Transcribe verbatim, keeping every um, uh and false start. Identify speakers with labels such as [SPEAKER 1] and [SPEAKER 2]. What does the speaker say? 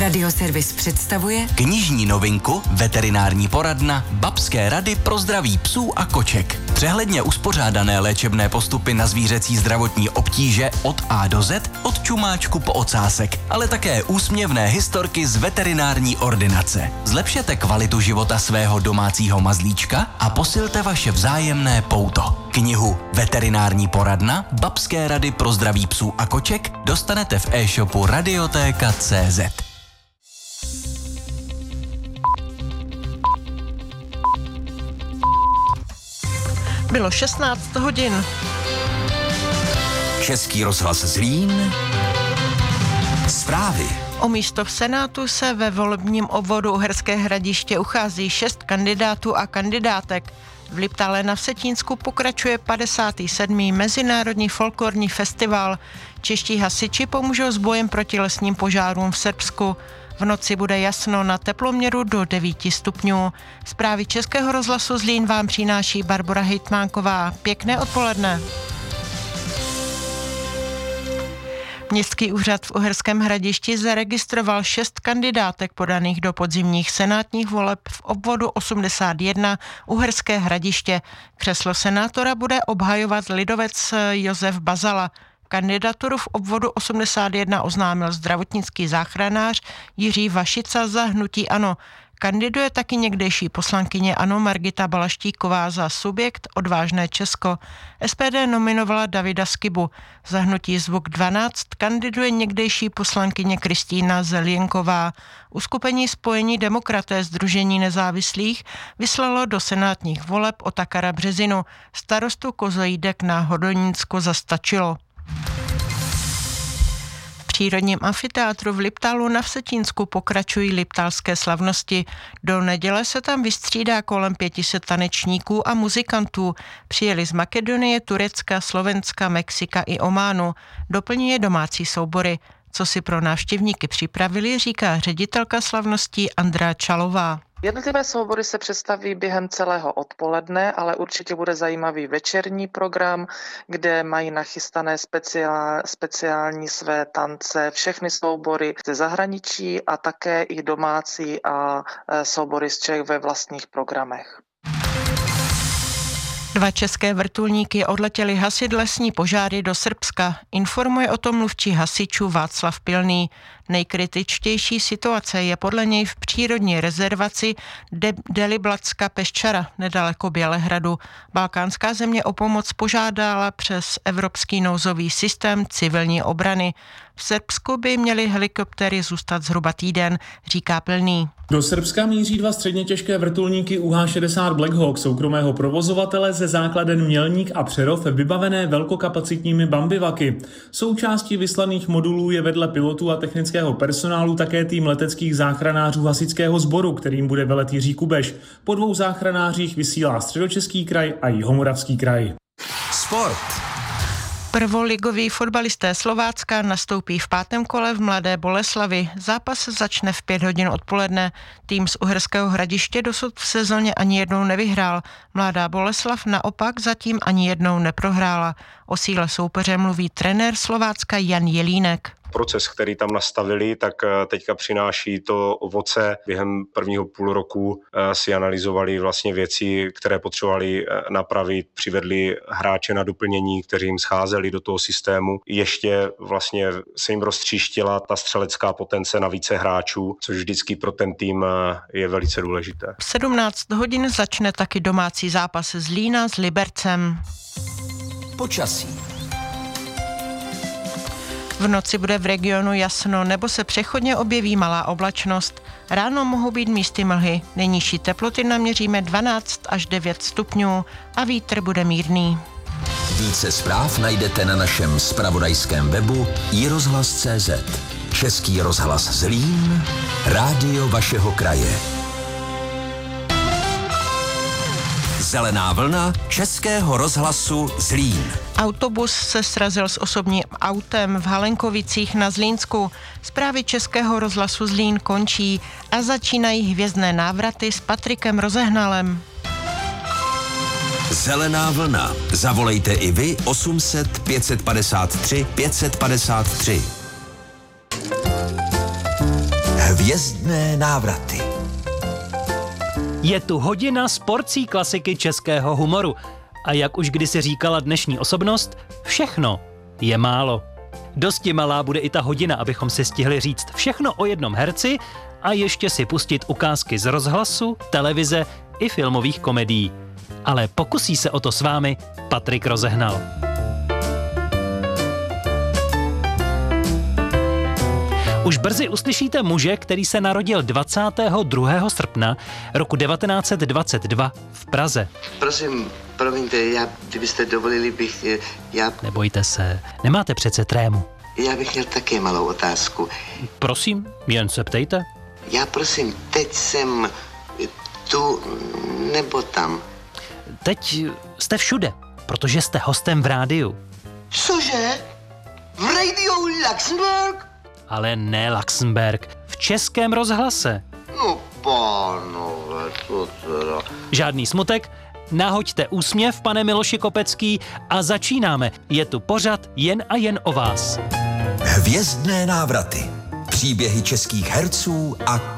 [SPEAKER 1] Radioservis představuje
[SPEAKER 2] knižní novinku Veterinární poradna Babské rady pro zdraví psů a koček. Přehledně uspořádané léčebné postupy na zvířecí zdravotní obtíže od A do Z, od čumáčku po ocásek, ale také úsměvné historky z veterinární ordinace. Zlepšete kvalitu života svého domácího mazlíčka a posilte vaše vzájemné pouto. Knihu Veterinární poradna Babské rady pro zdraví psů a koček dostanete v e-shopu radiotéka tečka cé zet.
[SPEAKER 3] Bylo šestnáct hodin.
[SPEAKER 2] Český rozhlas Zlín. Zprávy.
[SPEAKER 3] O místo v Senátu se ve volebním obvodu Uherské Hradiště uchází šest kandidátů a kandidátek. V Liptále na Vsetínsku pokračuje padesátý sedmý Mezinárodní folklorní festival. Čeští hasiči pomůžou s bojem proti lesním požárům v Srbsku. V noci bude jasno na teploměru do devíti stupňů. Zprávy Českého rozhlasu Zlín vám přináší Barbora Hejtmánková. Pěkné odpoledne. Městský úřad v Uherském Hradišti zaregistroval šest kandidátek podaných do podzimních senátních voleb v obvodu osmdesát jedna Uherské Hradiště. Křeslo senátora bude obhajovat lidovec Josef Bazala. Kandidaturu v obvodu osmdesát jedna oznámil zdravotnický záchranář Jiří Vašica za hnutí ANO. Kandiduje taky někdejší poslankyně ANO Margita Balaštíková za subjekt Odvážné Česko. S P D nominovala Davida Skibu. Za hnutí Zvuk dvanáct kandiduje někdejší poslankyně Kristýna Zelienková. Uskupení Spojení demokraté Sdružení nezávislých vyslalo do senátních voleb Otakara Březinu. Starostu Kozojídek na Hodonínsko zastačilo. V přírodním amfiteátru v Liptálu na Vsetínsku pokračují liptálské slavnosti. Do neděle se tam vystřídá kolem pěti set tanečníků a muzikantů. Přijeli z Makedonie, Turecka, Slovenska, Mexika i Ománu. Doplní je domácí soubory. Co si pro návštěvníky připravili, říká ředitelka slavností Andrea Čalová.
[SPEAKER 4] Jednotlivé soubory se představí během celého odpoledne, ale určitě bude zajímavý večerní program, kde mají nachystané speciál, speciální své tance, všechny soubory ze zahraničí a také i domácí a soubory z Čech ve vlastních programech.
[SPEAKER 3] Dva české vrtulníky odletěly hasit lesní požáry do Srbska. Informuje o tom mluvčí hasičů Václav Pilný. Nejkritičtější situace je podle něj v přírodní rezervaci De- Deliblatska Peščara nedaleko Bělehradu. Balkánská země o pomoc požádala přes Evropský nouzový systém civilní obrany. V Srbsku by měly helikoptéry zůstat zhruba týden, říká Pilný.
[SPEAKER 5] Do Srbska míří dva středně těžké vrtulníky U H šedesát Black Hawk soukromého provozovatele ze základen Mělník a Přerov vybavené velkokapacitními bambivaky. Součástí vyslaných modulů je vedle pilotů a technického personálu také tým leteckých záchranářů hasičského sboru, kterým bude velet Jiří Kubeš. Po dvou záchranářích vysílá Středočeský kraj a Jihomoravský kraj.
[SPEAKER 2] Sport.
[SPEAKER 3] Prvoligoví fotbalisté Slovácka nastoupí v pátém kole v Mladé Boleslavi. Zápas začne v pět hodin odpoledne. Tým z Uherského Hradiště dosud v sezóně ani jednou nevyhrál. Mladá Boleslav naopak zatím ani jednou neprohrála. O síle soupeře mluví trenér Slovácka Jan Jelínek.
[SPEAKER 6] Proces, který tam nastavili, tak teďka přináší to ovoce. Během prvního půl roku si analyzovali vlastně věci, které potřebovali napravit, přivedli hráče na doplnění, kteří jim scházeli do toho systému. Ještě vlastně se jim roztříštila ta střelecká potence na více hráčů, což vždycky pro ten tým je velice důležité.
[SPEAKER 3] V sedmnáct hodin začne taky domácí zápas Zlína s Libercem.
[SPEAKER 2] Počasí.
[SPEAKER 3] V noci bude v regionu jasno nebo se přechodně objeví malá oblačnost. Ráno mohou být místy mlhy. Nejnižší teploty naměříme dvanáct až devět stupňů a vítr bude mírný.
[SPEAKER 2] Více zpráv najdete na našem zpravodajském webu i rozhlas tečka cé zet. Český rozhlas Zlín, rádio vašeho kraje. Zelená vlna Českého rozhlasu Zlín.
[SPEAKER 3] Autobus se srazil s osobním autem v Halenkovicích na Zlínsku. Zprávy Českého rozhlasu Zlín končí a začínají hvězdné návraty s Patrikem Rozehnalem.
[SPEAKER 2] Zelená vlna. Zavolejte i vy osm set pět padesát tři pět padesát tři. Hvězdné
[SPEAKER 7] Hvězdné návraty.
[SPEAKER 8] Je tu hodina s porcí klasiky českého humoru. A jak už kdysi říkala dnešní osobnost, všechno je málo. Dosti malá bude i ta hodina, abychom si stihli říct všechno o jednom herci a ještě si pustit ukázky z rozhlasu, televize i filmových komedií. Ale pokusí se o to s vámi Patrik Rozehnal. Už brzy uslyšíte muže, který se narodil dvacátého druhého srpna roku devatenáct set dvacet dva v Praze.
[SPEAKER 9] Prosím, promiňte, já, kdybyste dovolili, bych, já...
[SPEAKER 8] Nebojte se, nemáte přece trému.
[SPEAKER 9] Já bych měl také malou otázku.
[SPEAKER 8] Prosím, jen se ptejte.
[SPEAKER 9] Já prosím, teď jsem tu nebo tam.
[SPEAKER 8] Teď jste všude, protože jste hostem v rádiu.
[SPEAKER 9] Cože? V rádiu Luxemburg?
[SPEAKER 8] Ale ne Luxemburg, v Českém rozhlase.
[SPEAKER 9] No pánové, co teda?
[SPEAKER 8] Žádný smutek, nahoďte úsměv, pane Miloši Kopecký, a začínáme. Je tu pořad jen a jen o vás.
[SPEAKER 7] Hvězdné návraty. Příběhy českých herců a